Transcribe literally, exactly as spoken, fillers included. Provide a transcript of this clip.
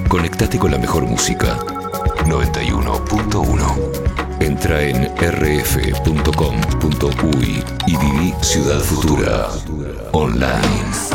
Conectate con la mejor música. noventa y uno punto uno. Entra en r f punto com punto u y y viví Ciudad Futura online.